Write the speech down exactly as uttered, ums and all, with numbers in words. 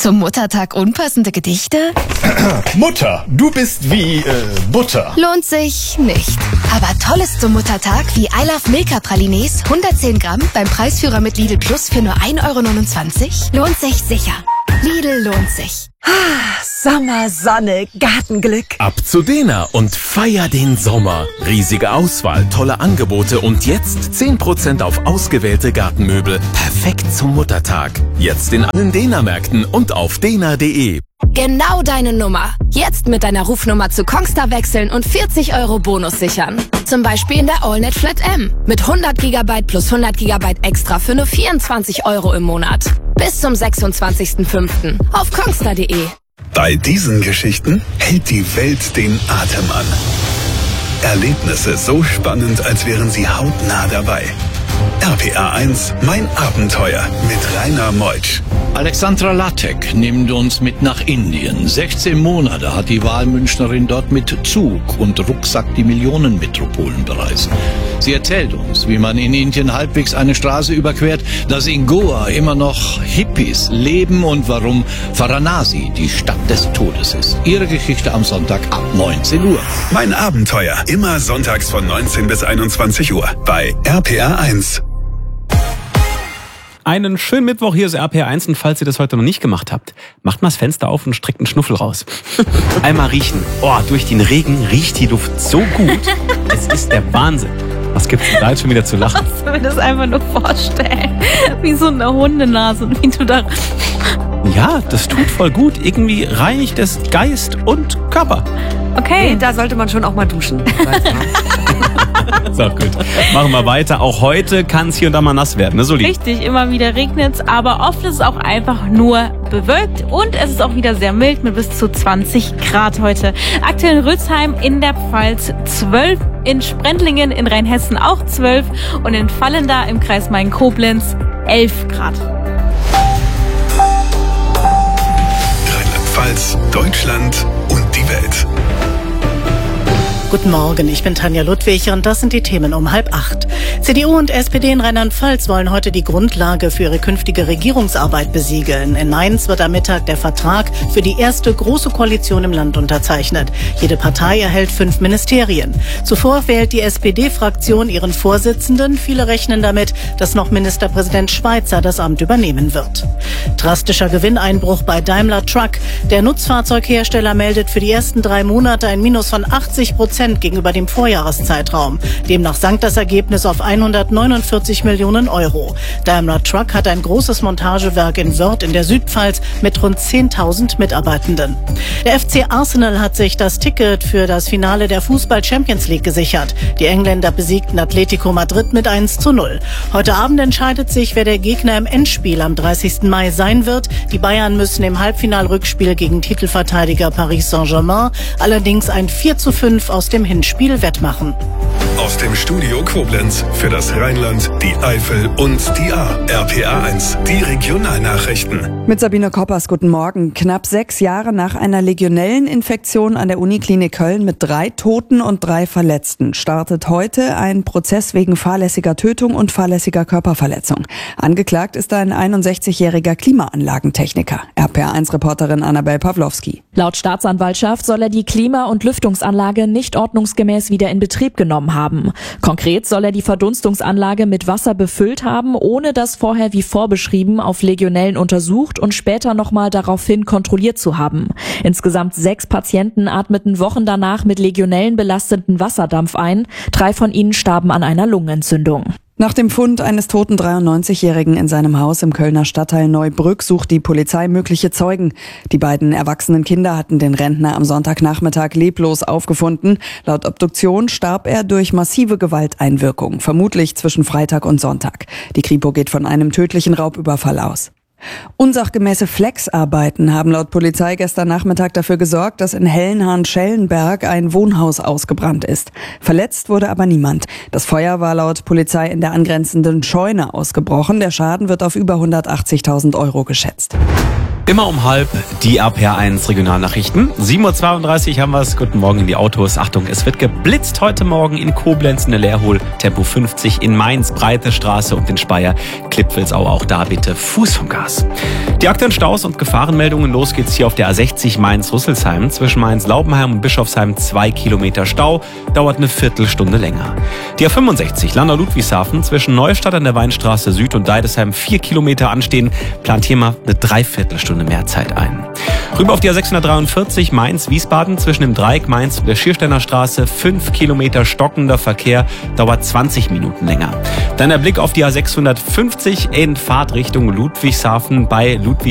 Zum Muttertag unpassende Gedichte? Mutter, du bist wie äh, Butter. Lohnt sich nicht. Aber Tolles zum Muttertag wie I Love Milka Pralines, hundertzehn Gramm beim Preisführer mit Lidl Plus für nur ein Euro neunundzwanzig? Lohnt sich sicher. Lidl lohnt sich. Ah, Sommer, Sonne, Gartenglück. Ab zu Dena und feier den Sommer. Riesige Auswahl, tolle Angebote und jetzt zehn Prozent auf ausgewählte Gartenmöbel. Perfekt zum Muttertag. Jetzt in allen Dena-Märkten und auf dena punkt de. Genau deine Nummer. Jetzt mit deiner Rufnummer zu Kongstar wechseln und vierzig Euro Bonus sichern. Zum Beispiel in der AllNet Flat M. Mit hundert Gigabyte plus hundert Gigabyte extra für nur vierundzwanzig Euro im Monat. Bis zum sechsundzwanzigsten fünften auf kongstar punkt de. Bei diesen Geschichten hält die Welt den Atem an. Erlebnisse so spannend, als wären sie hautnah dabei. R P R eins, mein Abenteuer mit Rainer Meutsch. Alexandra Lattek nimmt uns mit nach Indien. sechzehn Monate hat die Wahlmünchnerin dort mit Zug und Rucksack die Millionenmetropolen bereist. Sie erzählt uns, wie man in Indien halbwegs eine Straße überquert, dass in Goa immer noch Hippies leben und warum Varanasi die Stadt des Todes ist. Ihre Geschichte am Sonntag ab neunzehn Uhr. Mein Abenteuer, immer sonntags von neunzehn bis einundzwanzig Uhr bei R P R eins. Einen schönen Mittwoch, hier ist R P R eins und falls ihr das heute noch nicht gemacht habt, macht mal das Fenster auf und streckt einen Schnuffel raus. Einmal riechen. Oh, durch den Regen riecht die Luft so gut. Es ist der Wahnsinn. Was gibt's denn da jetzt schon wieder zu lachen? Kannst du mir das einfach nur vorstellen? Wie so eine Hundenase, wie du da... Ja, das tut voll gut. Irgendwie reinigt es Geist und Körper. Okay. Nee, da sollte man schon auch mal duschen. So, gut. Machen wir weiter. Auch heute kann es hier und da mal nass werden, ne, Soli? Richtig, immer wieder regnet es, aber oft ist es auch einfach nur bewölkt und es ist auch wieder sehr mild mit bis zu zwanzig Grad heute. Aktuell in Rützheim in der Pfalz zwölf, in Sprendlingen in Rheinhessen auch zwölf und in Vallenda im Kreis Main-Koblenz elf Grad. Rheinland-Pfalz, Deutschland und die Welt. Guten Morgen, ich bin Tanja Ludwig und das sind die Themen um halb acht. C D U und S P D in Rheinland-Pfalz wollen heute die Grundlage für ihre künftige Regierungsarbeit besiegeln. In Mainz wird am Mittag der Vertrag für die erste große Koalition im Land unterzeichnet. Jede Partei erhält fünf Ministerien. Zuvor wählt die S P D-Fraktion ihren Vorsitzenden. Viele rechnen damit, dass noch Ministerpräsident Schweizer das Amt übernehmen wird. Drastischer Gewinneinbruch bei Daimler Truck. Der Nutzfahrzeughersteller meldet für die ersten drei Monate ein Minus von achtzig Prozent gegenüber dem Vorjahreszeitraum. Demnach sank das Ergebnis auf hundertneunundvierzig Millionen Euro. Daimler Truck hat ein großes Montagewerk in Wörth in der Südpfalz mit rund zehntausend Mitarbeitenden. Der F C Arsenal hat sich das Ticket für das Finale der Fußball-Champions League gesichert. Die Engländer besiegten Atletico Madrid mit eins zu null. Heute Abend entscheidet sich, wer der Gegner im Endspiel am dreißigsten Mai sein wird. Die Bayern müssen im Halbfinalrückspiel gegen Titelverteidiger Paris Saint-Germain allerdings ein vier zu fünf aus dem Hinspiel wettmachen. Aus dem Studio Koblenz für das Rheinland, die Eifel und die Ahr. R P R eins, die Regionalnachrichten. Mit Sabine Koppers, guten Morgen. Knapp sechs Jahre nach einer Legionelleninfektion an der Uniklinik Köln mit drei Toten und drei Verletzten startet heute ein Prozess wegen fahrlässiger Tötung und fahrlässiger Körperverletzung. Angeklagt ist ein einundsechzigjähriger Klimaanlagentechniker. R P R eins Reporterin Annabel Pawlowski. Laut Staatsanwaltschaft soll er die Klima- und Lüftungsanlage nicht ordnungsgemäß wieder in Betrieb genommen haben. Konkret soll er die Verdunstungsanlage mit Wasser befüllt haben, ohne das vorher wie vorbeschrieben auf Legionellen untersucht und später nochmal daraufhin kontrolliert zu haben. Insgesamt sechs Patienten atmeten Wochen danach mit Legionellen belasteten Wasserdampf ein. Drei von ihnen starben an einer Lungenentzündung. Nach dem Fund eines toten dreiundneunzigjährigen in seinem Haus im Kölner Stadtteil Neubrück sucht die Polizei mögliche Zeugen. Die beiden erwachsenen Kinder hatten den Rentner am Sonntagnachmittag leblos aufgefunden. Laut Obduktion starb er durch massive Gewalteinwirkung, vermutlich zwischen Freitag und Sonntag. Die Kripo geht von einem tödlichen Raubüberfall aus. Unsachgemäße Flexarbeiten haben laut Polizei gestern Nachmittag dafür gesorgt, dass in Hellenhahn-Schellenberg ein Wohnhaus ausgebrannt ist. Verletzt wurde aber niemand. Das Feuer war laut Polizei in der angrenzenden Scheune ausgebrochen. Der Schaden wird auf über hundertachtzigtausend Euro geschätzt. Immer um halb die R P R eins Regionalnachrichten. sieben Uhr zweiunddreißig haben wir es. Guten Morgen in die Autos. Achtung, es wird geblitzt heute Morgen in Koblenz, in der Leerhol, Tempo fünfzig, in Mainz, Breite Straße und in Speyer, Klippwilsau. Auch da bitte Fuß vom Gas. Die aktuellen Staus und Gefahrenmeldungen. Los geht's hier auf der A sechzig Mainz-Rüsselsheim. Zwischen Mainz-Laubenheim und Bischofsheim zwei Kilometer Stau. Dauert eine Viertelstunde länger. Die A fünfundsechzig Landau-Ludwigshafen zwischen Neustadt an der Weinstraße Süd und Deidesheim vier Kilometer anstehen. Plant hier mal eine Dreiviertelstunde mehr Zeit ein. Rüber auf die A sechshundertdreiundvierzig Mainz-Wiesbaden zwischen dem Dreieck Mainz und der Schiersteiner Straße fünf Kilometer stockender Verkehr, dauert zwanzig Minuten länger. Dann der Blick auf die A sechshundertfünfzig in Fahrtrichtung Ludwigshafen bei Ludwigshafen.